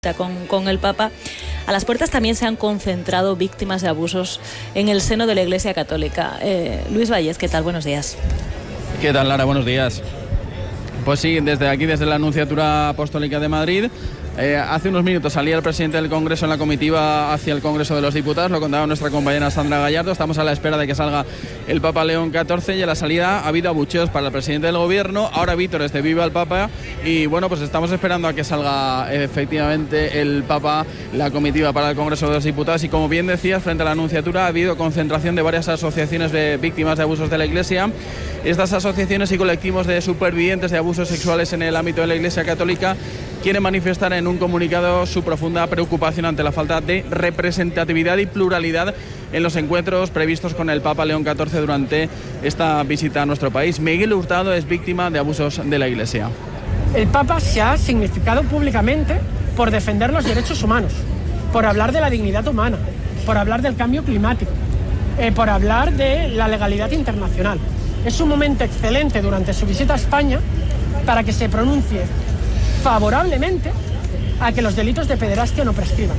Con el Papa. A las puertas también se han concentrado víctimas de abusos en el seno de la Iglesia Católica. Luis Valles, ¿qué tal? Buenos días. ¿Qué tal, Lara? Buenos días. Pues sí, desde aquí, desde la Nunciatura Apostólica de Madrid, hace unos minutos salía el presidente del Congreso en la comitiva hacia el Congreso de los Diputados, lo contaba nuestra compañera Sandra Gallardo. Estamos a la espera de que salga el Papa León XIV y a la salida ha habido abucheos para el presidente del Gobierno, ahora vítores de Viva el Papa, y bueno, pues estamos esperando a que salga efectivamente el Papa, la comitiva para el Congreso de los Diputados. Y como bien decías, frente a la Nunciatura ha habido concentración de varias asociaciones de víctimas de abusos de la Iglesia. Estas asociaciones y colectivos de supervivientes de abusos sexuales en el ámbito de la Iglesia Católica quieren manifestar en un comunicado su profunda preocupación ante la falta de representatividad y pluralidad en los encuentros previstos con el Papa León XIV durante esta visita a nuestro país. Miguel Hurtado es víctima de abusos de la Iglesia. El Papa se ha significado públicamente por defender los derechos humanos, por hablar de la dignidad humana, por hablar del cambio climático, por hablar de la legalidad internacional. Es un momento excelente durante su visita a España para que se pronuncie favorablemente a que los delitos de pederastia no prescriban.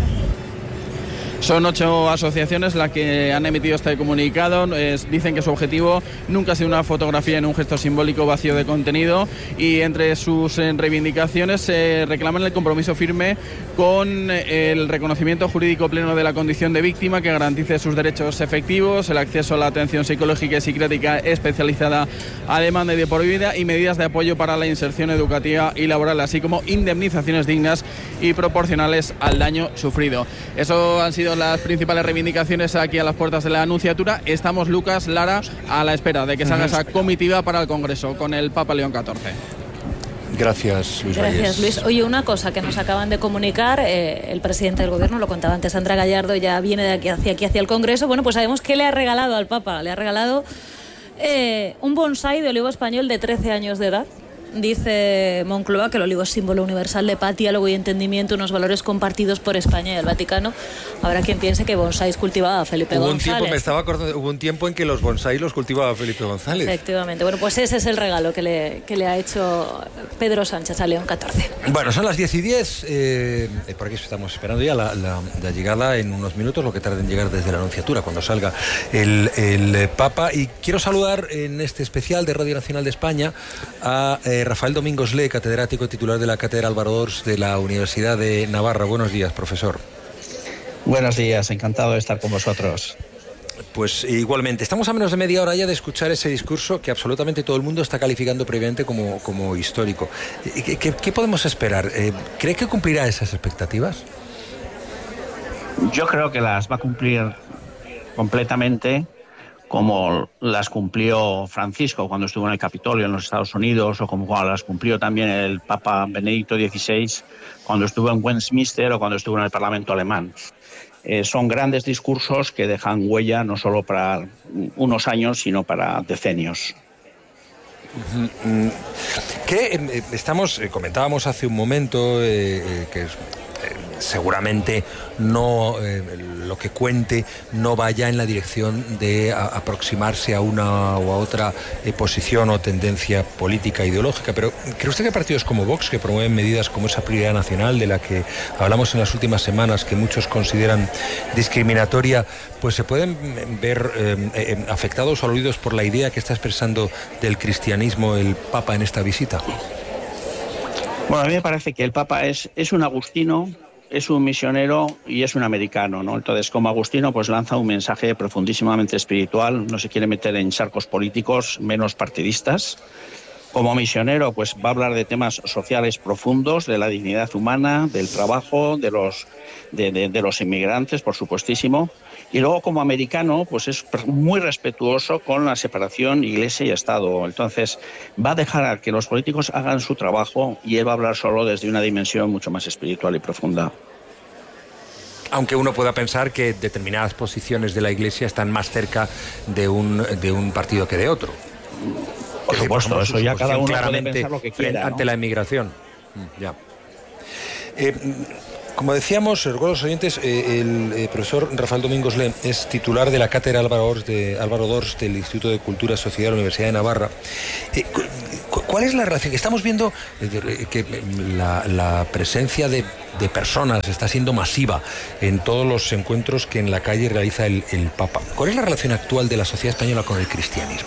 Son 8 asociaciones las que han emitido este comunicado. Dicen que su objetivo nunca ha sido una fotografía en un gesto simbólico vacío de contenido, y entre sus reivindicaciones se reclaman el compromiso firme con el reconocimiento jurídico pleno de la condición de víctima, que garantice sus derechos efectivos, el acceso a la atención psicológica y psiquiátrica especializada a demanda y de por vida, y medidas de apoyo para la inserción educativa y laboral, así como indemnizaciones dignas y proporcionales al daño sufrido. Eso han sido las principales reivindicaciones aquí a las puertas de la Nunciatura. Estamos, Lucas, Lara, a la espera de que salga esa comitiva para el Congreso con el Papa León XIV. Gracias, Luis. Gracias, Luis. Oye, una cosa que nos acaban de comunicar, el presidente del Gobierno, lo contaba antes Sandra Gallardo, ya viene de aquí hacia el Congreso. Bueno, pues sabemos que le ha regalado al Papa, le ha regalado un bonsái de olivo español de 13 años de edad. Dice Moncloa que el olivo es símbolo universal de paz, diálogo y entendimiento, unos valores compartidos por España y el Vaticano. Habrá quien piense que bonsáis cultivaba Felipe González. Me estaba acordando, hubo un tiempo en que los bonsáis los cultivaba Felipe González. Efectivamente. Bueno, pues ese es el regalo que le ha hecho Pedro Sánchez a León XIV. Bueno, son las 10:10. Por aquí estamos esperando ya la llegada en unos minutos, lo que tarda en llegar desde la Nunciatura, cuando salga el Papa. Y quiero saludar en este especial de Radio Nacional de España a Rafael Domingos Le, catedrático titular de la Cátedra Álvaro d'Ors de la Universidad de Navarra. Buenos días, profesor. Buenos días, encantado de estar con vosotros. Pues igualmente, estamos a menos de media hora ya de escuchar ese discurso que absolutamente todo el mundo está calificando previamente como histórico. ¿Qué podemos esperar? ¿Cree que cumplirá esas expectativas? Yo creo que las va a cumplir completamente, como las cumplió Francisco cuando estuvo en el Capitolio en los Estados Unidos, o como las cumplió también el Papa Benedicto XVI cuando estuvo en Westminster o cuando estuvo en el Parlamento alemán. Son grandes discursos que dejan huella no solo para unos años, sino para decenios. Comentábamos hace un momento que seguramente no lo que cuente no vaya en la dirección de aproximarse a una o a otra posición o tendencia política ideológica, pero ¿cree usted que partidos como Vox, que promueven medidas como esa prioridad nacional de la que hablamos en las últimas semanas, que muchos consideran discriminatoria, pues se pueden ver afectados o aludidos por la idea que está expresando del cristianismo el Papa en esta visita? Bueno, a mí me parece que el Papa es un agustino, es un misionero y es un americano, ¿no? Entonces, como agustino, pues lanza un mensaje profundísimamente espiritual, no se quiere meter en charcos políticos, menos partidistas. Como misionero, pues va a hablar de temas sociales profundos, de la dignidad humana, del trabajo, de los inmigrantes, por supuestísimo. Y luego, como americano, pues es muy respetuoso con la separación Iglesia y Estado. Entonces, va a dejar a que los políticos hagan su trabajo y él va a hablar solo desde una dimensión mucho más espiritual y profunda. Aunque uno pueda pensar que determinadas posiciones de la Iglesia están más cerca de un partido que de otro. Por supuesto, eso ya cada uno puede pensar lo que quiera, ante la inmigración. Ya. Como decíamos, recuerdo a los oyentes, el profesor Rafael Domingos Le es titular de la Cátedra Álvaro d'Ors del Instituto de Cultura y Sociedad de la Universidad de Navarra. ¿Cuál es la relación? Estamos viendo que la presencia de personas está siendo masiva en todos los encuentros que en la calle realiza el Papa. ¿Cuál es la relación actual de la sociedad española con el cristianismo?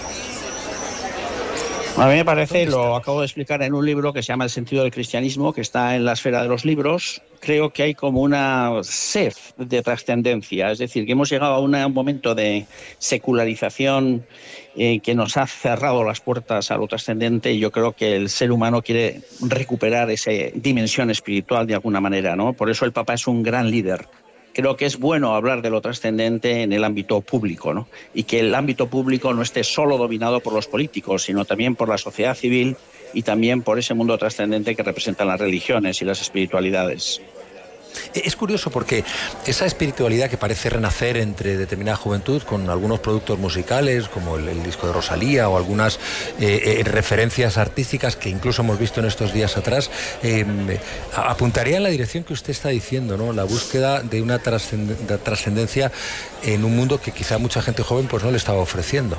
A mí me parece, lo acabo de explicar en un libro que se llama El sentido del cristianismo, que está en la esfera de los libros. Creo que hay como una sed de trascendencia, es decir, que hemos llegado a un momento de secularización que nos ha cerrado las puertas a lo trascendente, y yo creo que el ser humano quiere recuperar esa dimensión espiritual de alguna manera, ¿no? Por eso el Papa es un gran líder. Creo que es bueno hablar de lo trascendente en el ámbito público, ¿no? Y que el ámbito público no esté solo dominado por los políticos, sino también por la sociedad civil y también por ese mundo trascendente que representan las religiones y las espiritualidades. Es curioso porque esa espiritualidad que parece renacer entre determinada juventud con algunos productos musicales como el disco de Rosalía o algunas referencias artísticas que incluso hemos visto en estos días atrás, apuntaría en la dirección que usted está diciendo, ¿no? La búsqueda de una trascendencia en un mundo que quizá mucha gente joven pues no le estaba ofreciendo.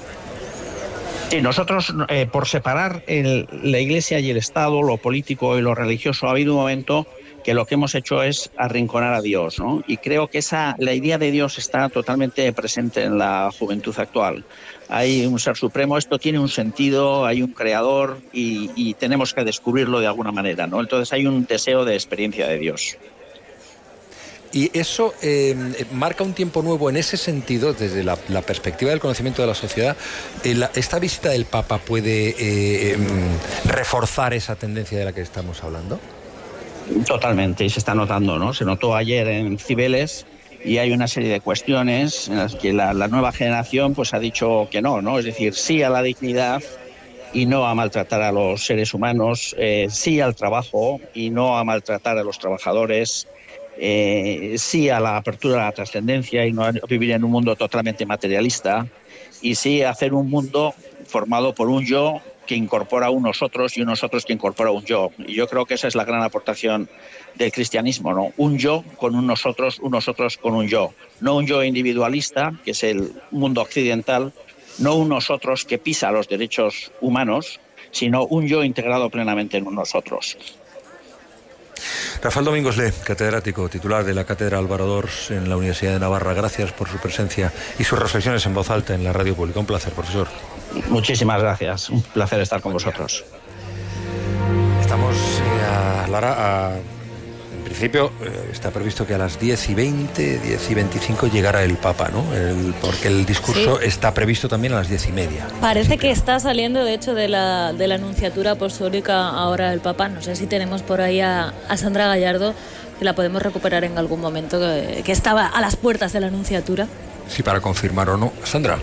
Sí, nosotros, por separar la Iglesia y el Estado, lo político y lo religioso, ha habido un momento que lo que hemos hecho es arrinconar a Dios, ¿no? Y creo que la idea de Dios está totalmente presente en la juventud actual. Hay un ser supremo, esto tiene un sentido, hay un creador y tenemos que descubrirlo de alguna manera, ¿no? Entonces hay un deseo de experiencia de Dios. Y eso marca un tiempo nuevo en ese sentido, desde la perspectiva del conocimiento de la sociedad. ¿Esta visita del Papa puede reforzar esa tendencia de la que estamos hablando? Totalmente, y se está notando, ¿no? Se notó ayer en Cibeles y hay una serie de cuestiones en las que la nueva generación pues ha dicho que no, ¿no? Es decir, sí a la dignidad y no a maltratar a los seres humanos, sí al trabajo y no a maltratar a los trabajadores, sí a la apertura a la trascendencia y no a vivir en un mundo totalmente materialista, y sí a hacer un mundo formado por un yo que incorpora un nosotros y un nosotros que incorpora un yo. Y yo creo que esa es la gran aportación del cristianismo, ¿no? Un yo con un nosotros con un yo. No un yo individualista, que es el mundo occidental, no un nosotros que pisa los derechos humanos, sino un yo integrado plenamente en un nosotros. Rafael Domingos Le, catedrático, titular de la Cátedra Álvaro Dors en la Universidad de Navarra. Gracias por su presencia y sus reflexiones en voz alta en la radio pública. Un placer, profesor. Muchísimas gracias. Un placer estar con vosotros. Estamos, Lara, en principio está previsto que a las 10:20, 10:25 llegará el Papa, ¿no? Porque el discurso está previsto también a las 10:30. Parece que está saliendo, de hecho, de la Anunciatura Apostólica ahora el Papa. No sé si tenemos por ahí a Sandra Gallardo, que la podemos recuperar en algún momento, que estaba a las puertas de la Anunciatura. Sí, para confirmar o no. Sandra.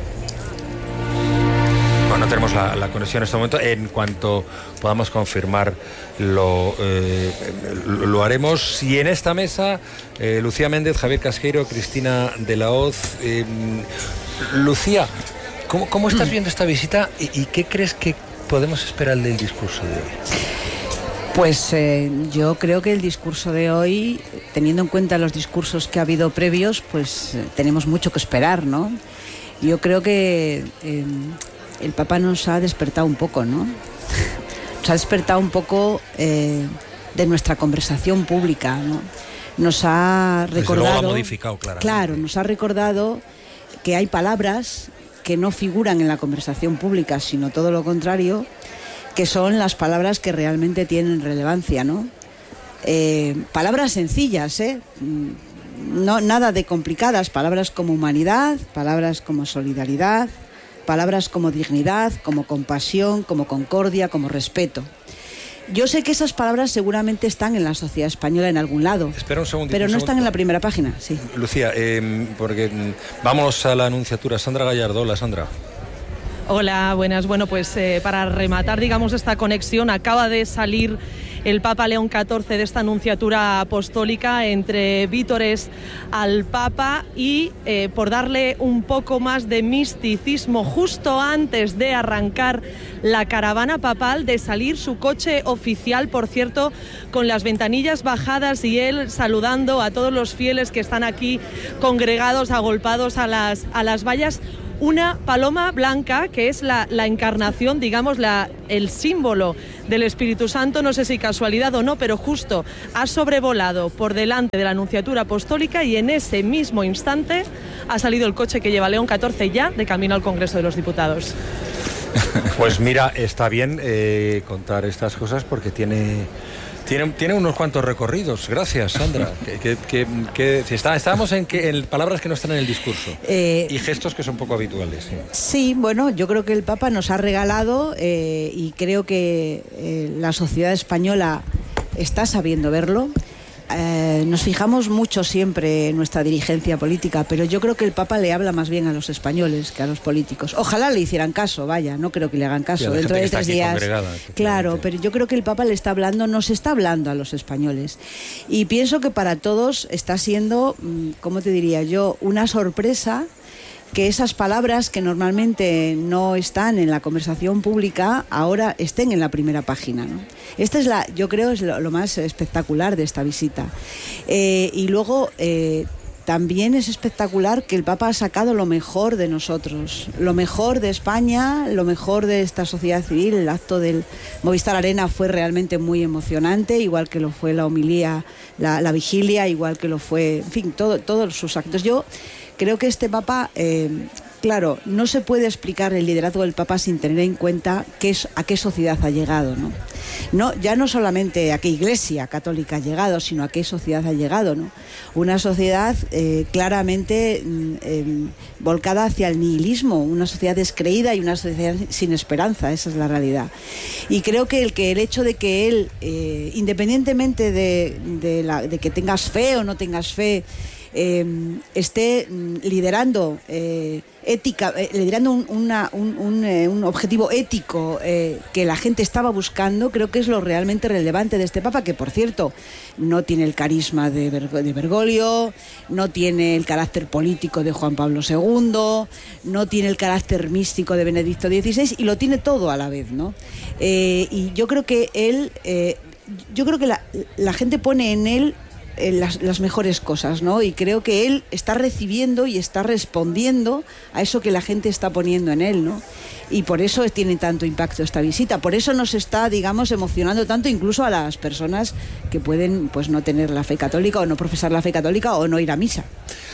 No tenemos la conexión en este momento. En cuanto podamos confirmar lo haremos. Y en esta mesa Lucía Méndez, Javier Casqueiro, Cristina de la Hoz. Lucía, ¿cómo estás viendo esta visita y qué crees que podemos esperar del discurso de hoy? Pues yo creo que el discurso de hoy, teniendo en cuenta los discursos que ha habido previos, pues tenemos mucho que esperar, ¿no? Yo creo que el Papa nos ha despertado un poco, ¿no? Nos ha despertado un poco de nuestra conversación pública, ¿no? Nos ha recordado... Desde luego lo ha modificado, claramente. Claro, nos ha recordado que hay palabras que no figuran en la conversación pública, sino todo lo contrario, que son las palabras que realmente tienen relevancia, ¿no? Palabras sencillas, no, nada de complicadas, palabras como humanidad, palabras como solidaridad, palabras como dignidad, como compasión, como concordia, como respeto. Yo sé que esas palabras seguramente están en la sociedad española en algún lado. Espera un segundito. Pero no están en la primera página, sí. Lucía, porque vamos a la Anunciatura. Sandra Gallardo. Hola, Sandra. Hola, buenas. Bueno, pues para rematar, digamos, esta conexión, acaba de salir el Papa León XIV de esta Anunciatura Apostólica entre vítores al Papa y por darle un poco más de misticismo, justo antes de arrancar la caravana papal, de salir su coche oficial, por cierto, con las ventanillas bajadas y él saludando a todos los fieles que están aquí congregados, agolpados a las vallas. una paloma blanca que es la encarnación, digamos, el símbolo del Espíritu Santo. No sé si casualidad o no, pero justo ha sobrevolado por delante de la Anunciatura Apostólica y en ese mismo instante ha salido el coche que lleva León XIV ya de camino al Congreso de los Diputados. Pues mira, está bien contar estas cosas porque tiene unos cuantos recorridos. Gracias, Sandra. Estábamos en palabras que no están en el discurso y gestos que son poco habituales. Sí, bueno, yo creo que el Papa nos ha regalado y creo que la sociedad española está sabiendo verlo. Nos fijamos mucho siempre en nuestra dirigencia política, pero yo creo que el Papa le habla más bien a los españoles que a los políticos. Ojalá le hicieran caso, vaya, no creo que le hagan caso. Dentro de 3 días. Claro, pero yo creo que el Papa nos está hablando a los españoles. Y pienso que para todos está siendo, ¿cómo te diría yo?, una sorpresa que esas palabras que normalmente no están en la conversación pública ahora estén en la primera página, ¿no? Esta es yo creo, es lo más espectacular de esta visita. Y luego también es espectacular que el Papa ha sacado lo mejor de nosotros, lo mejor de España, lo mejor de esta sociedad civil. El acto del Movistar Arena fue realmente muy emocionante, igual que lo fue la homilía, la vigilia, igual que lo fue, en fin, todos sus actos. Yo creo que este Papa, claro, no se puede explicar el liderazgo del Papa sin tener en cuenta a qué sociedad ha llegado, ¿no? Ya no solamente a qué iglesia católica ha llegado, sino a qué sociedad ha llegado, ¿no? Una sociedad claramente volcada hacia el nihilismo, una sociedad descreída y una sociedad sin esperanza, esa es la realidad. Y creo que el hecho de que él, independientemente de que tengas fe o no tengas fe, esté liderando liderando un objetivo ético que la gente estaba buscando, creo que es lo realmente relevante de este Papa, que por cierto no tiene el carisma de Bergoglio, no tiene el carácter político de Juan Pablo II, no tiene el carácter místico de Benedicto XVI, y lo tiene todo a la vez, ¿no? Y yo creo que él, la gente pone en él las mejores cosas, ¿no? Y creo que él está recibiendo y está respondiendo a eso que la gente está poniendo en él, ¿no? Y por eso tiene tanto impacto esta visita, por eso nos está, digamos, emocionando tanto incluso a las personas que pueden, pues, no tener la fe católica o no profesar la fe católica o no ir a misa.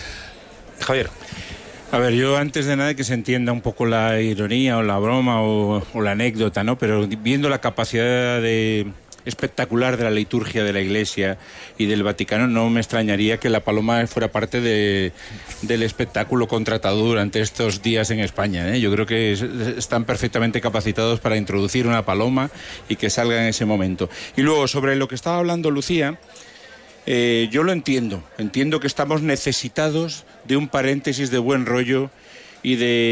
Javier. A ver, yo antes de nada que se entienda un poco la ironía o la broma o la anécdota, ¿no? Pero viendo la capacidad espectacular de la liturgia de la Iglesia y del Vaticano, no me extrañaría que la paloma fuera parte del espectáculo contratado durante estos días en España, ¿eh? Yo creo que están perfectamente capacitados para introducir una paloma y que salga en ese momento. Y luego, sobre lo que estaba hablando Lucía, yo lo entiendo que estamos necesitados de un paréntesis de buen rollo y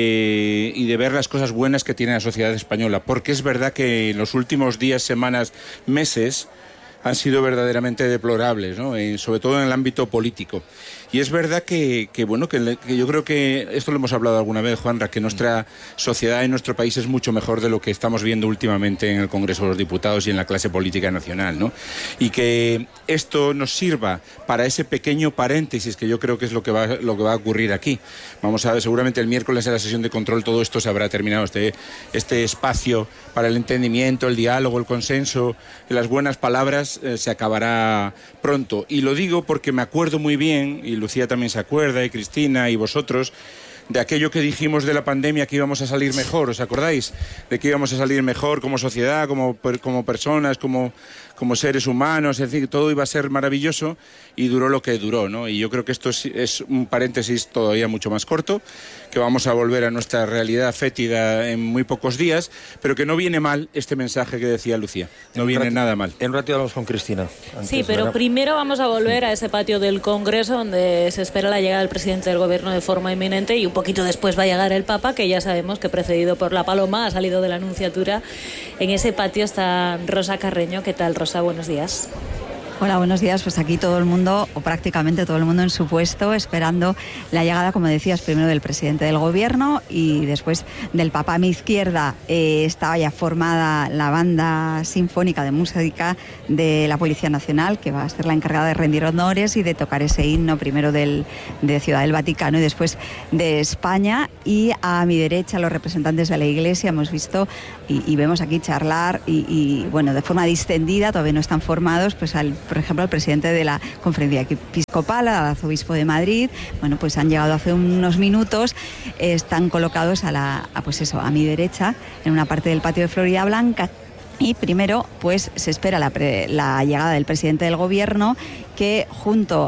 de ver las cosas buenas que tiene la sociedad española, porque es verdad que en los últimos días, semanas, meses han sido verdaderamente deplorables, ¿no? Sobre todo en el ámbito político. Y es verdad que yo creo que esto lo hemos hablado alguna vez, Juanra, que nuestra sociedad en nuestro país es mucho mejor de lo que estamos viendo últimamente en el Congreso de los Diputados y en la clase política nacional, ¿no? Y que esto nos sirva para ese pequeño paréntesis que yo creo que es lo que va a ocurrir aquí. Vamos a ver, seguramente el miércoles en la sesión de control todo esto se habrá terminado, este espacio para el entendimiento, el diálogo, el consenso, las buenas palabras se acabará pronto. Y lo digo porque me acuerdo muy bien, y Lucía también se acuerda, y Cristina, y vosotros, de aquello que dijimos de la pandemia, que íbamos a salir mejor, ¿os acordáis? De que íbamos a salir mejor como sociedad, como personas, como seres humanos, es decir, todo iba a ser maravilloso, y duró lo que duró, ¿no? Y yo creo que esto es un paréntesis todavía mucho más corto, que vamos a volver a nuestra realidad fétida en muy pocos días, pero que no viene mal este mensaje que decía Lucía, no viene nada mal. En un ratito vamos con Cristina. Sí, pero primero vamos a volver a ese patio del Congreso donde se espera la llegada del presidente del Gobierno de forma inminente, y un poquito después va a llegar el Papa, que ya sabemos que precedido por la paloma ha salido de la Anunciatura. En ese patio está Rosa Carreño. ¿Qué tal, Rosa? Buenos días. Hola, buenos días. Pues aquí todo el mundo, o prácticamente todo el mundo en su puesto, esperando la llegada, como decías, primero del presidente del gobierno y después del Papa. A mi izquierda estaba ya formada la banda sinfónica de música de la Policía Nacional, que va a ser la encargada de rendir honores y de tocar ese himno, primero de Ciudad del Vaticano y después de España. Y a mi derecha los representantes de la Iglesia hemos visto y vemos aquí charlar y bueno, de forma distendida, todavía no están formados, pues por ejemplo, al presidente de la Conferencia Episcopal, al arzobispo de Madrid. Bueno, pues han llegado hace unos minutos, están colocados a mi derecha, en una parte del patio de Florida Blanca. Y primero, pues se espera la llegada del presidente del gobierno, que junto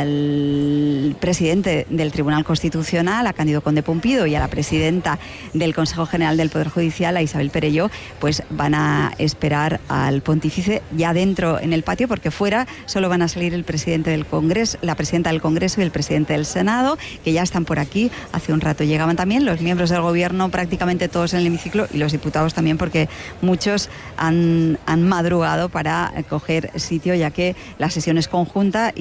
al presidente del Tribunal Constitucional, a Cándido Conde Pumpido, y a la presidenta del Consejo General del Poder Judicial, a Isabel Perelló, pues van a esperar al pontífice ya dentro en el patio, porque fuera solo van a salir el presidente del Congreso, la presidenta del Congreso y el presidente del Senado, que ya están por aquí. Hace un rato llegaban también los miembros del gobierno, prácticamente todos en el hemiciclo, y los diputados también, porque muchos han madrugado para coger sitio, ya que la sesión es conjunta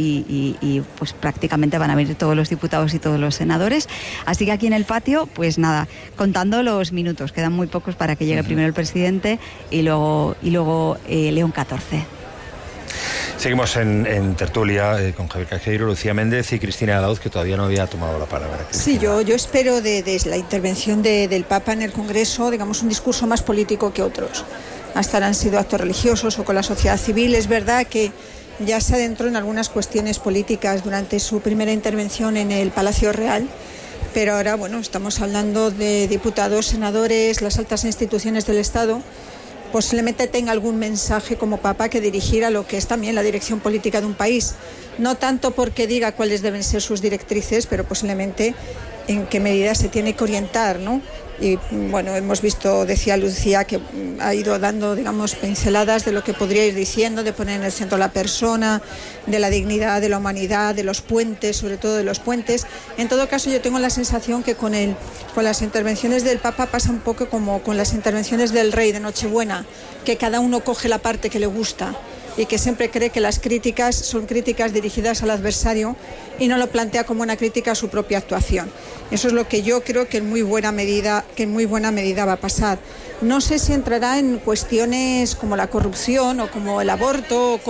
y pues prácticamente van a venir todos los diputados y todos los senadores. Así que aquí en el patio, pues nada, contando los minutos, quedan muy pocos para que llegue primero el presidente y luego León XIV. Seguimos en tertulia con Javier Cajeiro, Lucía Méndez y Cristina Arauz, que todavía no había tomado la palabra. Sí, yo espero de la intervención del Papa en el Congreso, digamos, un discurso más político que otros. Hasta ahora han sido actos religiosos o con la sociedad civil. Es verdad que ya se adentró en algunas cuestiones políticas durante su primera intervención en el Palacio Real, pero ahora, bueno, estamos hablando de diputados, senadores, las altas instituciones del Estado. Posiblemente tenga algún mensaje como Papa que dirigir a lo que es también la dirección política de un país. No tanto porque diga cuáles deben ser sus directrices, pero posiblemente en qué medida se tiene que orientar, ¿no? Y bueno, hemos visto, decía Lucía, que ha ido dando, digamos, pinceladas de lo que podría ir diciendo, de poner en el centro a la persona, de la dignidad, de la humanidad, de los puentes, sobre todo de los puentes. En todo caso, yo tengo la sensación que con las intervenciones del Papa pasa un poco como con las intervenciones del Rey de Nochebuena, que cada uno coge la parte que le gusta y que siempre cree que las críticas son críticas dirigidas al adversario y no lo plantea como una crítica a su propia actuación. Eso es lo que yo creo que en muy buena medida va a pasar. No sé si entrará en cuestiones como la corrupción o como el aborto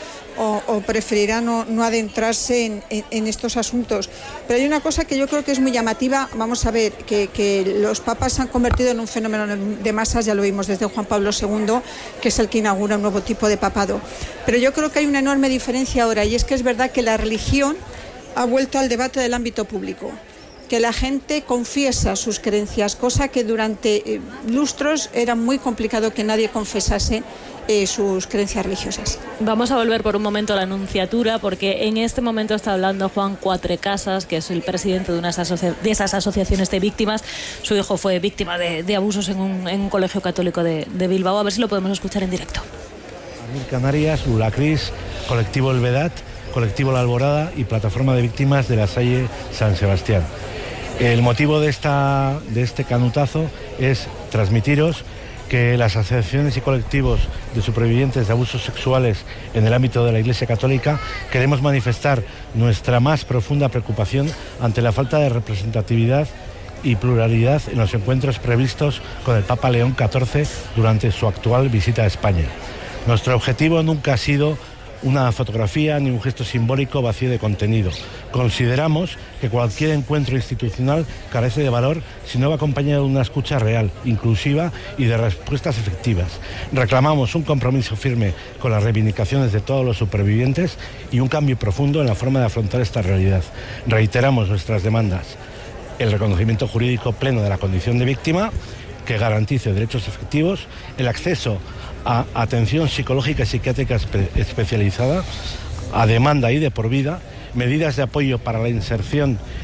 o preferirá no adentrarse en estos asuntos. Pero hay una cosa que yo creo que es muy llamativa. Vamos a ver, que los papas se han convertido en un fenómeno de masas, ya lo vimos desde Juan Pablo II, que es el que inaugura un nuevo tipo de papado. Pero yo creo que hay una enorme diferencia ahora, y es que es verdad que la religión ha vuelto al debate del ámbito público, que la gente confiesa sus creencias, cosa que durante lustros era muy complicado que nadie confesase sus creencias religiosas. Vamos a volver por un momento a la Nunciatura, porque en este momento está hablando Juan Cuatrecasas, que es el presidente de esas asociaciones de víctimas. Su hijo fue víctima de abusos en un colegio católico de Bilbao. A ver si lo podemos escuchar en directo. Canarias, Ulacris, Colectivo El Vedat, Colectivo La Alborada y Plataforma de Víctimas de la Salle San Sebastián. El motivo de este canutazo es transmitiros que las asociaciones y colectivos de supervivientes de abusos sexuales en el ámbito de la Iglesia Católica queremos manifestar nuestra más profunda preocupación ante la falta de representatividad y pluralidad en los encuentros previstos con el Papa León XIV durante su actual visita a España. Nuestro objetivo nunca ha sido una fotografía ni un gesto simbólico vacío de contenido. Consideramos que cualquier encuentro institucional carece de valor si no va acompañado de una escucha real, inclusiva y de respuestas efectivas. Reclamamos un compromiso firme con las reivindicaciones de todos los supervivientes y un cambio profundo en la forma de afrontar esta realidad. Reiteramos nuestras demandas: el reconocimiento jurídico pleno de la condición de víctima, que garantice derechos efectivos, el acceso a atención psicológica y psiquiátrica especializada, a demanda y de por vida, medidas de apoyo para la inserción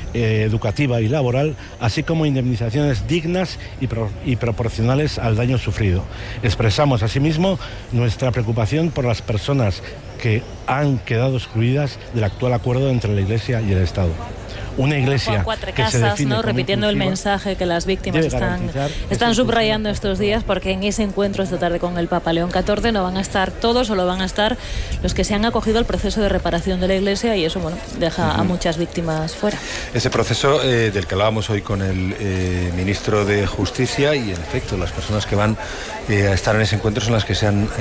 educativa y laboral, así como indemnizaciones dignas y proporcionales al daño sufrido. Expresamos asimismo nuestra preocupación por las personas que han quedado excluidas del actual acuerdo entre la Iglesia y el Estado. Una iglesia Cuatro que se Casas, define ¿no? Repitiendo el inclusiva, mensaje que las víctimas están subrayando estos días, porque en ese encuentro esta tarde con el Papa León XIV no van a estar todos, solo van a estar los que se han acogido al proceso de reparación de la Iglesia, y eso, bueno, deja a muchas víctimas fuera. Ese proceso del que hablábamos hoy con el ministro de Justicia, y en efecto las personas que van a estar en ese encuentro son las que se han...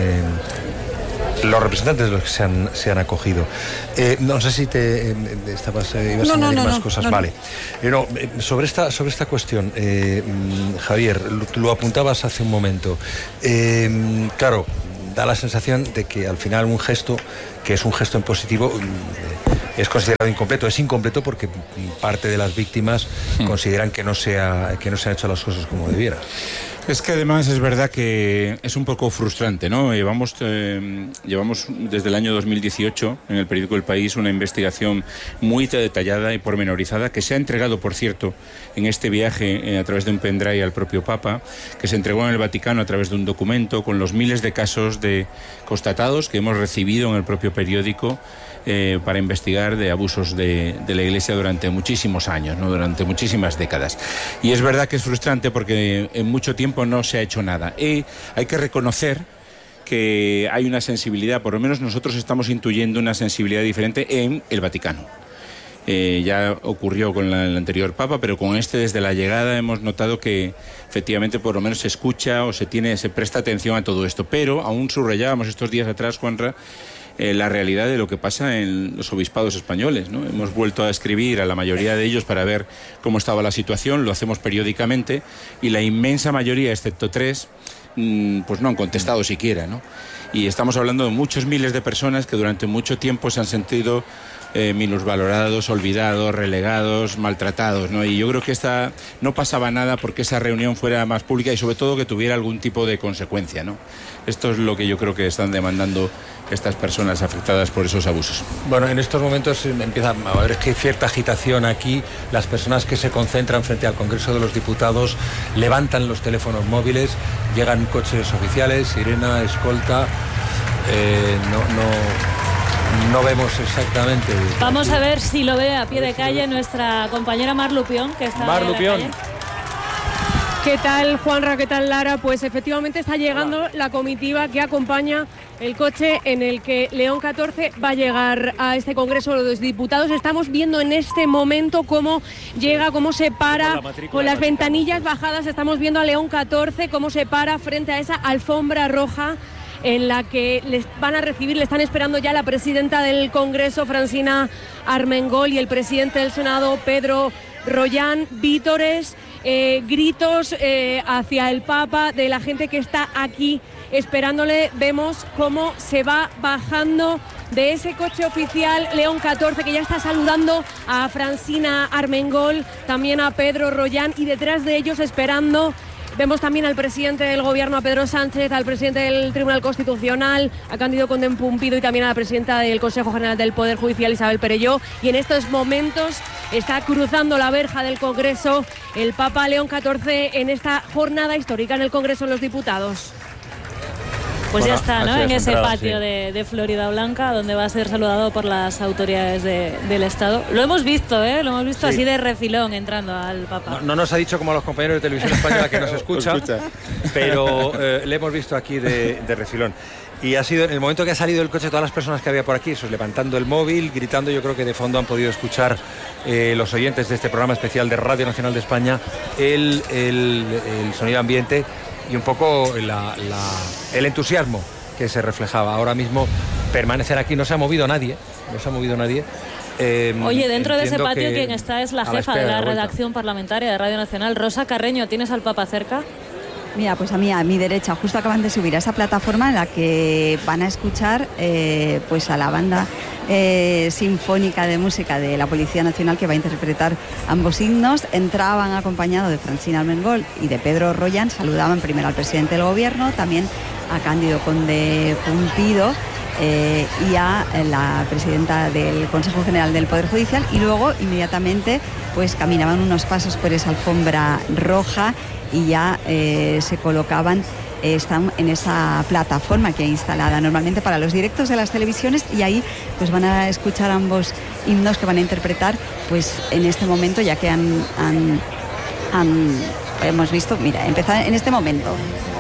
los representantes de los que se han acogido. No sé si te ibas a añadir más cosas. No. Vale. Sobre esta cuestión, Javier, lo apuntabas hace un momento. Claro, da la sensación de que al final un gesto, que es un gesto en positivo, es considerado incompleto. Es incompleto porque parte de las víctimas consideran que no se han hecho las cosas como debiera. Es que además es verdad que es un poco frustrante, ¿no? Llevamos desde el año 2018 en el periódico El País una investigación muy detallada y pormenorizada, que se ha entregado, por cierto, en este viaje a través de un pendrive al propio Papa, que se entregó en el Vaticano a través de un documento con los miles de casos constatados que hemos recibido en el propio periódico para investigar de abusos de la Iglesia durante muchísimos años, ¿no? Durante muchísimas décadas. Y es verdad que es frustrante porque en mucho tiempo no se ha hecho nada. Y hay que reconocer que hay una sensibilidad, por lo menos nosotros estamos intuyendo una sensibilidad diferente en el Vaticano. Ya ocurrió con el anterior Papa, pero con este, desde la llegada, hemos notado que efectivamente por lo menos se escucha o se presta atención a todo esto. Pero aún subrayábamos estos días atrás, Juanra, la realidad de lo que pasa en los obispados españoles, ¿no? Hemos vuelto a escribir a la mayoría de ellos para ver cómo estaba la situación, lo hacemos periódicamente, y la inmensa mayoría, excepto 3, pues no han contestado siquiera, ¿no? Y estamos hablando de muchos miles de personas que durante mucho tiempo se han sentido minusvalorados, olvidados, relegados, maltratados, ¿no? Y yo creo que no pasaba nada porque esa reunión fuera más pública y sobre todo que tuviera algún tipo de consecuencia, ¿no? Esto es lo que yo creo que están demandando estas personas afectadas por esos abusos. Bueno, en estos momentos empieza a haber cierta agitación aquí. Las personas que se concentran frente al Congreso de los Diputados levantan los teléfonos móviles, llegan coches oficiales, sirena, escolta. No vemos exactamente. Vamos a ver si lo ve a pie de calle nuestra compañera Mar Lupión, que está Mar en Lupión. la calle. ¿Qué tal, Juanra? ¿Qué tal, Lara? Pues efectivamente está llegando la comitiva que acompaña el coche en el que León XIV va a llegar a este Congreso de los Diputados. Estamos viendo en este momento cómo llega, cómo se para con las ventanillas bajadas. Estamos viendo a León XIV cómo se para frente a esa alfombra roja en la que les van a recibir, le están esperando ya la presidenta del Congreso, Francina Armengol, y el presidente del Senado, Pedro Rollán. Vítores, gritos hacia el Papa de la gente que está aquí esperándole. Vemos cómo se va bajando de ese coche oficial León XIV, que ya está saludando a Francina Armengol, también a Pedro Rollán, y detrás de ellos esperando vemos también al presidente del Gobierno, a Pedro Sánchez, al presidente del Tribunal Constitucional, a Cándido Condén Pumpido, y también a la presidenta del Consejo General del Poder Judicial, Isabel Perelló. Y en estos momentos está cruzando la verja del Congreso el Papa León XIV en esta jornada histórica en el Congreso de los Diputados. Pues bueno, ya está, ¿no? En ese patio sí, de Florida Blanca, donde va a ser saludado por las autoridades del Estado. Lo hemos visto, lo hemos visto, sí, así de refilón entrando al Papa. No nos ha dicho como a los compañeros de Televisión Española que nos escucha, pero le hemos visto aquí de refilón. Y ha sido en el momento que ha salido el coche, todas las personas que había por aquí, levantando el móvil, gritando. Yo creo que de fondo han podido escuchar los oyentes de este programa especial de Radio Nacional de España el sonido ambiente y un poco el entusiasmo que se reflejaba. Ahora mismo permanecer aquí, no se ha movido nadie. Oye, dentro de ese patio quien está es la jefa de la redacción parlamentaria de Radio Nacional, Rosa Carreño. ¿Tienes al Papa cerca? Mira, pues a mi derecha, justo acaban de subir a esa plataforma en la que van a escuchar pues a la banda sinfónica de música de la Policía Nacional, que va a interpretar ambos himnos. Entraban acompañados de Francina Armengol y de Pedro Rollán. Saludaban primero al presidente del Gobierno, también a Cándido Condé Pumpido. y a la presidenta del Consejo General del Poder Judicial, y luego inmediatamente pues caminaban unos pasos por esa alfombra roja y ya se colocaban, están en esa plataforma que hay instalada normalmente para los directos de las televisiones, y ahí pues van a escuchar ambos himnos que van a interpretar pues en este momento, ya que hemos visto, mira, empezar en este momento.